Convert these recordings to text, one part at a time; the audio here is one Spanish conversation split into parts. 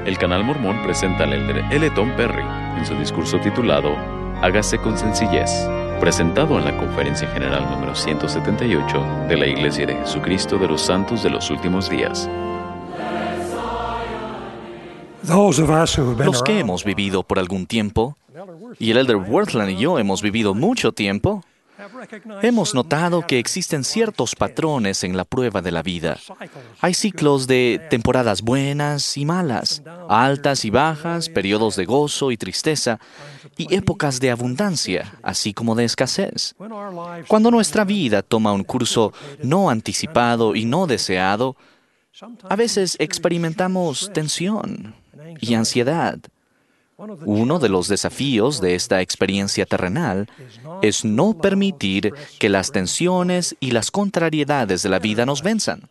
El Canal Mormón presenta al elder L. Tom Perry en su discurso titulado Hágase con sencillez, presentado en la Conferencia General número 178 de la Iglesia de Jesucristo de los Santos de los Últimos Días. Los que hemos vivido por algún tiempo, y el elder Worthland y yo hemos vivido mucho tiempo, hemos notado que existen ciertos patrones en la prueba de la vida. Hay ciclos de temporadas buenas y malas, altas y bajas, periodos de gozo y tristeza, y épocas de abundancia, así como de escasez. Cuando nuestra vida toma un curso no anticipado y no deseado, a veces experimentamos tensión y ansiedad. Uno de los desafíos de esta experiencia terrenal es no permitir que las tensiones y las contrariedades de la vida nos venzan.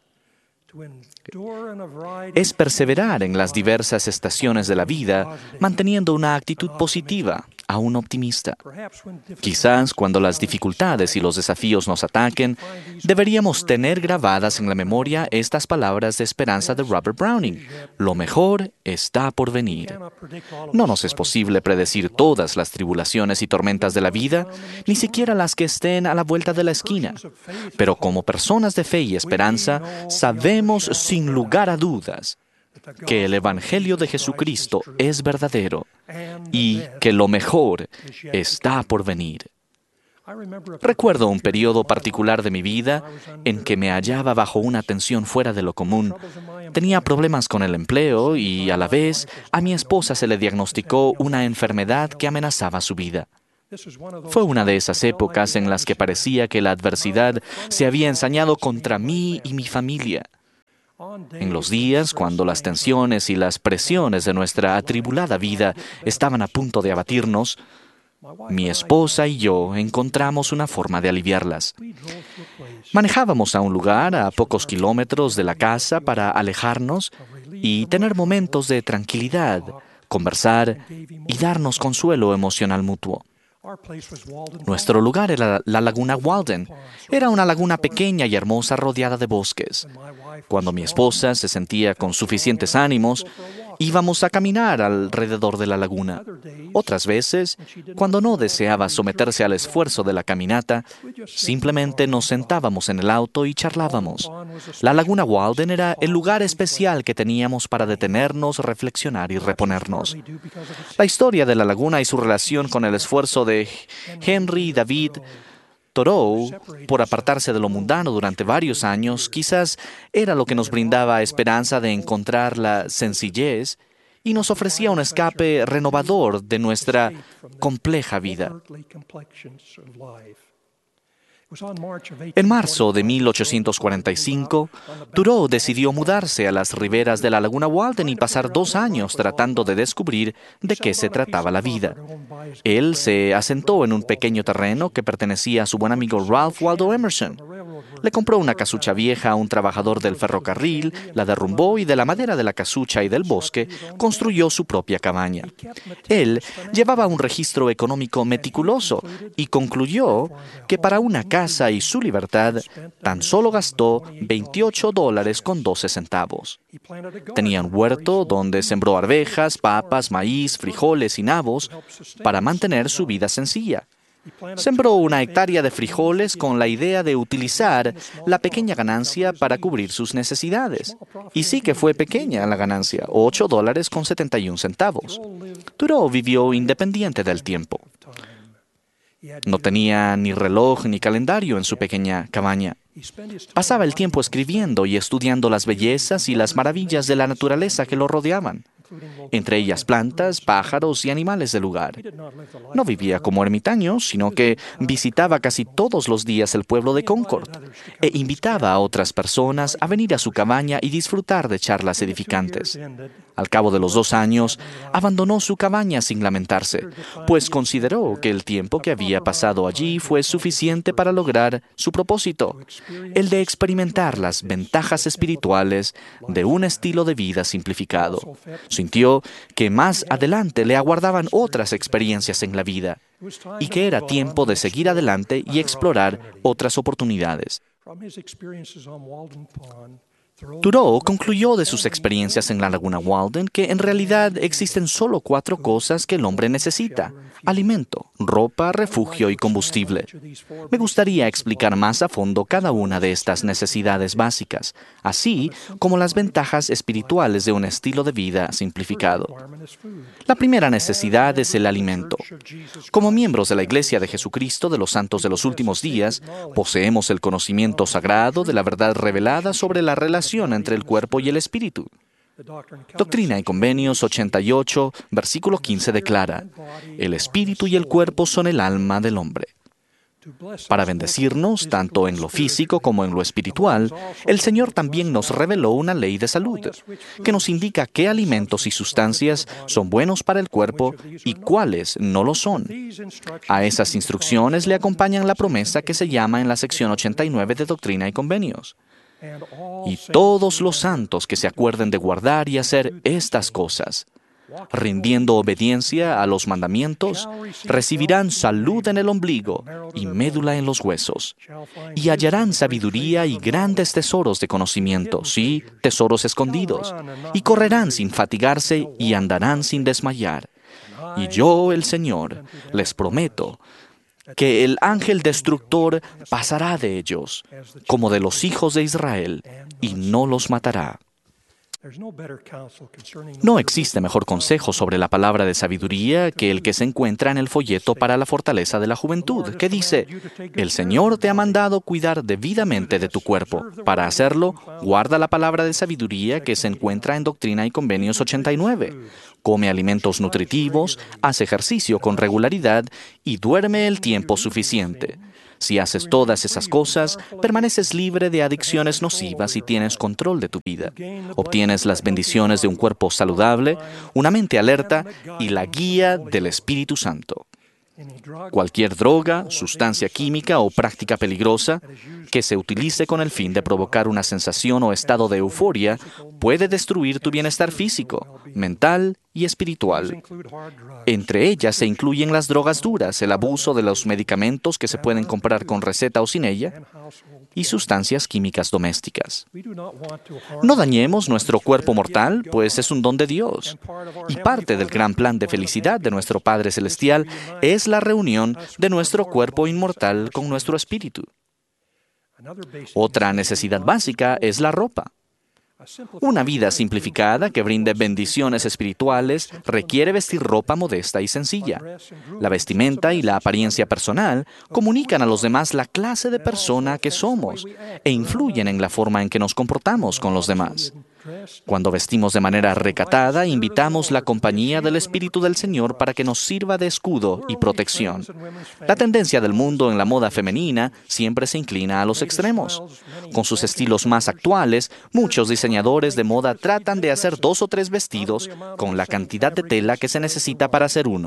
Es perseverar en las diversas estaciones de la vida, manteniendo una actitud positiva, aún optimista. Quizás cuando las dificultades y los desafíos nos ataquen, deberíamos tener grabadas en la memoria estas palabras de esperanza de Robert Browning: lo mejor está por venir. No nos es posible predecir todas las tribulaciones y tormentas de la vida, ni siquiera las que estén a la vuelta de la esquina. Pero como personas de fe y esperanza, sabemos sin lugar a dudas que el Evangelio de Jesucristo es verdadero y que lo mejor está por venir. Recuerdo un periodo particular de mi vida en que me hallaba bajo una tensión fuera de lo común. Tenía problemas con el empleo y, a la vez, a mi esposa se le diagnosticó una enfermedad que amenazaba su vida. Fue una de esas épocas en las que parecía que la adversidad se había ensañado contra mí y mi familia. En los días cuando las tensiones y las presiones de nuestra atribulada vida estaban a punto de abatirnos, mi esposa y yo encontramos una forma de aliviarlas. Manejábamos a un lugar a pocos kilómetros de la casa para alejarnos y tener momentos de tranquilidad, conversar y darnos consuelo emocional mutuo. Nuestro lugar era la laguna Walden. Era una laguna pequeña y hermosa rodeada de bosques. Cuando mi esposa se sentía con suficientes ánimos, íbamos a caminar alrededor de la laguna. Otras veces, cuando no deseaba someterse al esfuerzo de la caminata, simplemente nos sentábamos en el auto y charlábamos. La laguna Walden era el lugar especial que teníamos para detenernos, reflexionar y reponernos. La historia de la laguna y su relación con el esfuerzo de Henry David Thoreau por apartarse de lo mundano durante varios años, quizás era lo que nos brindaba esperanza de encontrar la sencillez y nos ofrecía un escape renovador de nuestra compleja vida. En marzo de 1845, Thoreau decidió mudarse a las riberas de la laguna Walden y pasar 2 años tratando de descubrir de qué se trataba la vida. Él se asentó en un pequeño terreno que pertenecía a su buen amigo Ralph Waldo Emerson. Le compró una casucha vieja a un trabajador del ferrocarril, la derrumbó y de la madera de la casucha y del bosque construyó su propia cabaña. Él llevaba un registro económico meticuloso y concluyó que para una casa y su libertad tan solo gastó $28.12. Tenía un huerto donde sembró arvejas, papas, maíz, frijoles y nabos para mantener su vida sencilla. Sembró 1 hectárea de frijoles con la idea de utilizar la pequeña ganancia para cubrir sus necesidades. Y sí que fue pequeña la ganancia, $8.71. Thoreau vivió independiente del tiempo. No tenía ni reloj ni calendario en su pequeña cabaña. Pasaba el tiempo escribiendo y estudiando las bellezas y las maravillas de la naturaleza que lo rodeaban, entre ellas plantas, pájaros y animales del lugar. No vivía como ermitaño, sino que visitaba casi todos los días el pueblo de Concord e invitaba a otras personas a venir a su cabaña y disfrutar de charlas edificantes. Al cabo de los 2 años, abandonó su cabaña sin lamentarse, pues consideró que el tiempo que había pasado allí fue suficiente para lograr su propósito, el de experimentar las ventajas espirituales de un estilo de vida simplificado. Sintió que más adelante le aguardaban otras experiencias en la vida y que era tiempo de seguir adelante y explorar otras oportunidades. Thoreau concluyó de sus experiencias en la laguna Walden que en realidad existen solo 4 cosas que el hombre necesita: alimento, ropa, refugio y combustible. Me gustaría explicar más a fondo cada una de estas necesidades básicas, así como las ventajas espirituales de un estilo de vida simplificado. La primera necesidad es el alimento. Como miembros de la Iglesia de Jesucristo de los Santos de los Últimos Días, poseemos el conocimiento sagrado de la verdad revelada sobre la relación entre el cuerpo y el espíritu. Doctrina y Convenios 88, versículo 15 declara: el espíritu y el cuerpo son el alma del hombre. Para bendecirnos, tanto en lo físico como en lo espiritual, el Señor también nos reveló una ley de salud, que nos indica qué alimentos y sustancias son buenos para el cuerpo y cuáles no lo son. A esas instrucciones le acompañan la promesa que se llama en la sección 89 de Doctrina y Convenios: y todos los santos que se acuerden de guardar y hacer estas cosas, rindiendo obediencia a los mandamientos, recibirán salud en el ombligo y médula en los huesos, y hallarán sabiduría y grandes tesoros de conocimiento, sí, tesoros escondidos, y correrán sin fatigarse y andarán sin desmayar. Y yo, el Señor, les prometo que el ángel destructor pasará de ellos, como de los hijos de Israel, y no los matará. No existe mejor consejo sobre la palabra de sabiduría que el que se encuentra en el folleto para la fortaleza de la juventud, que dice: el Señor te ha mandado cuidar debidamente de tu cuerpo. Para hacerlo, guarda la palabra de sabiduría que se encuentra en Doctrina y Convenios 89. Come alimentos nutritivos, haz ejercicio con regularidad y duerme el tiempo suficiente. Si haces todas esas cosas, permaneces libre de adicciones nocivas y tienes control de tu vida. Obtienes las bendiciones de un cuerpo saludable, una mente alerta y la guía del Espíritu Santo. Cualquier droga, sustancia química o práctica peligrosa que se utilice con el fin de provocar una sensación o estado de euforia puede destruir tu bienestar físico, mental y espiritual. Entre ellas se incluyen las drogas duras, el abuso de los medicamentos que se pueden comprar con receta o sin ella, y sustancias químicas domésticas. No dañemos nuestro cuerpo mortal, pues es un don de Dios. Y parte del gran plan de felicidad de nuestro Padre Celestial es la reunión de nuestro cuerpo inmortal con nuestro espíritu. Otra necesidad básica es la ropa. Una vida simplificada que brinde bendiciones espirituales requiere vestir ropa modesta y sencilla. La vestimenta y la apariencia personal comunican a los demás la clase de persona que somos e influyen en la forma en que nos comportamos con los demás. Cuando vestimos de manera recatada, invitamos la compañía del Espíritu del Señor para que nos sirva de escudo y protección. La tendencia del mundo en la moda femenina siempre se inclina a los extremos. Con sus estilos más actuales, muchos diseñadores de moda tratan de hacer 2 o 3 vestidos con la cantidad de tela que se necesita para hacer uno.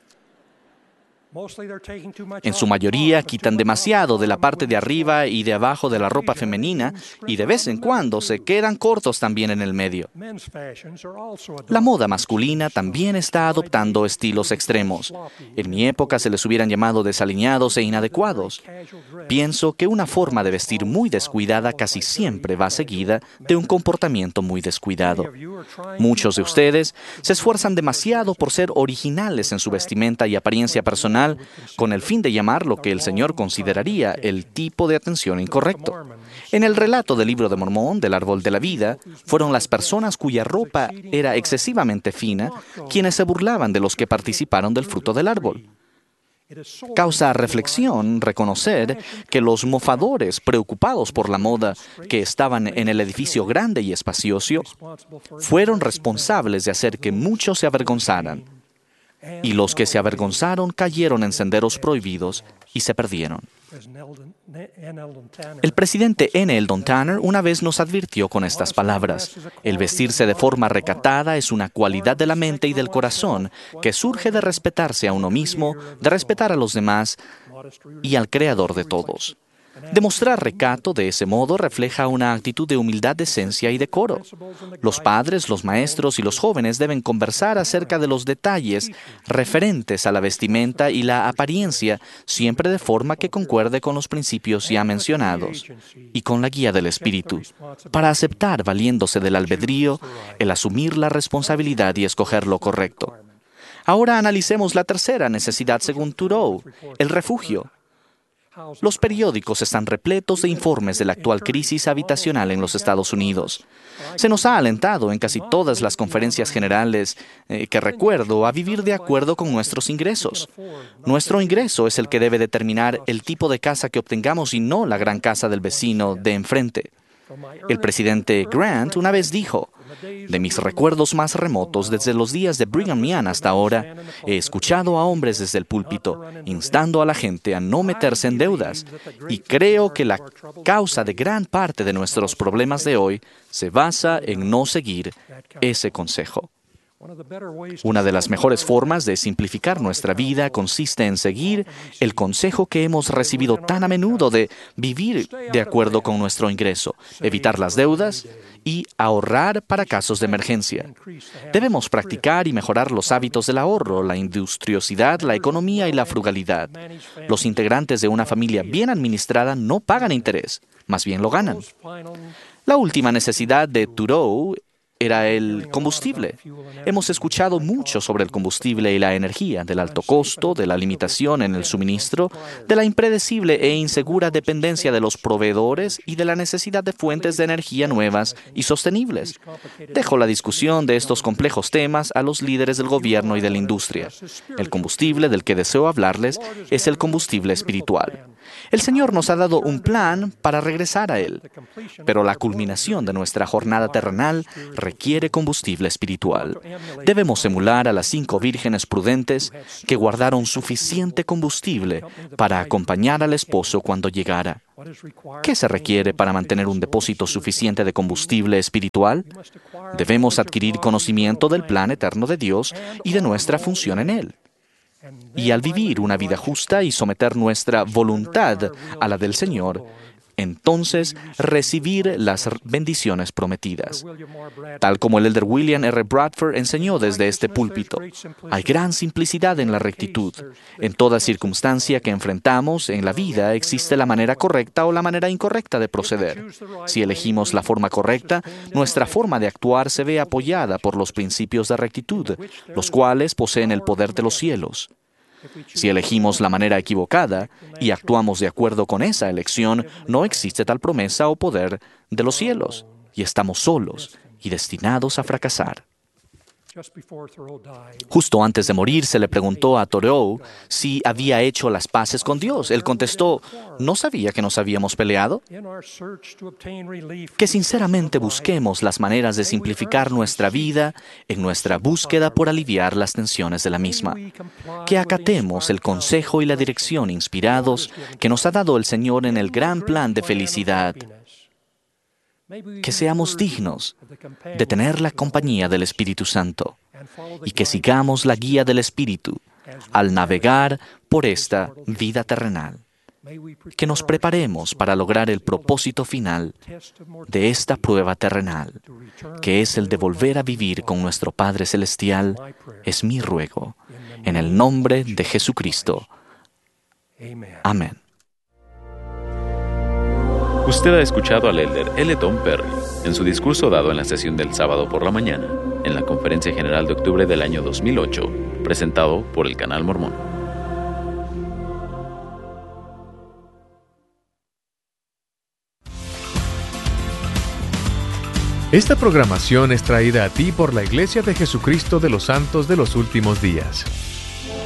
En su mayoría quitan demasiado de la parte de arriba y de abajo de la ropa femenina y de vez en cuando se quedan cortos también en el medio. La moda masculina también está adoptando estilos extremos. En mi época se les hubieran llamado desalineados e inadecuados. Pienso que una forma de vestir muy descuidada casi siempre va seguida de un comportamiento muy descuidado. Muchos de ustedes se esfuerzan demasiado por ser originales en su vestimenta y apariencia personal, con el fin de llamar lo que el Señor consideraría el tipo de atención incorrecto. En el relato del Libro de Mormón, del Árbol de la Vida, fueron las personas cuya ropa era excesivamente fina quienes se burlaban de los que participaron del fruto del árbol. Causa reflexión reconocer que los mofadores preocupados por la moda que estaban en el edificio grande y espacioso fueron responsables de hacer que muchos se avergonzaran. Y los que se avergonzaron cayeron en senderos prohibidos y se perdieron. El presidente N. Eldon Tanner una vez nos advirtió con estas palabras: el vestirse de forma recatada es una cualidad de la mente y del corazón que surge de respetarse a uno mismo, de respetar a los demás y al Creador de todos. Demostrar recato de ese modo refleja una actitud de humildad, decencia y decoro. Los padres, los maestros y los jóvenes deben conversar acerca de los detalles referentes a la vestimenta y la apariencia, siempre de forma que concuerde con los principios ya mencionados y con la guía del Espíritu, para aceptar, valiéndose del albedrío, el asumir la responsabilidad y escoger lo correcto. Ahora analicemos la tercera necesidad según Thoreau, el refugio. Los periódicos están repletos de informes de la actual crisis habitacional en los Estados Unidos. Se nos ha alentado en casi todas las conferencias generales que recuerdo a vivir de acuerdo con nuestros ingresos. Nuestro ingreso es el que debe determinar el tipo de casa que obtengamos y no la gran casa del vecino de enfrente. El presidente Grant una vez dijo: de mis recuerdos más remotos, desde los días de Brigham Young hasta ahora, he escuchado a hombres desde el púlpito instando a la gente a no meterse en deudas, y creo que la causa de gran parte de nuestros problemas de hoy se basa en no seguir ese consejo. Una de las mejores formas de simplificar nuestra vida consiste en seguir el consejo que hemos recibido tan a menudo de vivir de acuerdo con nuestro ingreso, evitar las deudas y ahorrar para casos de emergencia. Debemos practicar y mejorar los hábitos del ahorro, la industriosidad, la economía y la frugalidad. Los integrantes de una familia bien administrada no pagan interés, más bien lo ganan. La última necesidad de Thoreau era el combustible. Hemos escuchado mucho sobre el combustible y la energía, del alto costo, de la limitación en el suministro, de la impredecible e insegura dependencia de los proveedores y de la necesidad de fuentes de energía nuevas y sostenibles. Dejo la discusión de estos complejos temas a los líderes del gobierno y de la industria. El combustible del que deseo hablarles es el combustible espiritual. El Señor nos ha dado un plan para regresar a Él, pero la culminación de nuestra jornada terrenal requiere combustible espiritual. Debemos emular a las 5 vírgenes prudentes que guardaron suficiente combustible para acompañar al esposo cuando llegara. ¿Qué se requiere para mantener un depósito suficiente de combustible espiritual? Debemos adquirir conocimiento del plan eterno de Dios y de nuestra función en Él. Y al vivir una vida justa y someter nuestra voluntad a la del Señor, entonces recibir las bendiciones prometidas. Tal como el elder William R. Bradford enseñó desde este púlpito, hay gran simplicidad en la rectitud. En toda circunstancia que enfrentamos en la vida existe la manera correcta o la manera incorrecta de proceder. Si elegimos la forma correcta, nuestra forma de actuar se ve apoyada por los principios de rectitud, los cuales poseen el poder de los cielos. Si elegimos la manera equivocada y actuamos de acuerdo con esa elección, no existe tal promesa o poder de los cielos, y estamos solos y destinados a fracasar. Justo antes de morir se le preguntó a Thoreau si había hecho las paces con Dios. Él contestó: ¿no sabía que nos habíamos peleado? Que sinceramente busquemos las maneras de simplificar nuestra vida en nuestra búsqueda por aliviar las tensiones de la misma. Que acatemos el consejo y la dirección inspirados que nos ha dado el Señor en el gran plan de felicidad. Que seamos dignos de tener la compañía del Espíritu Santo y que sigamos la guía del Espíritu al navegar por esta vida terrenal. Que nos preparemos para lograr el propósito final de esta prueba terrenal, que es el de volver a vivir con nuestro Padre Celestial, es mi ruego, en el nombre de Jesucristo. Amén. Usted ha escuchado al elder L. Tom Perry en su discurso dado en la sesión del sábado por la mañana, en la Conferencia General de octubre del año 2008, presentado por el Canal Mormón. Esta programación es traída a ti por la Iglesia de Jesucristo de los Santos de los Últimos Días.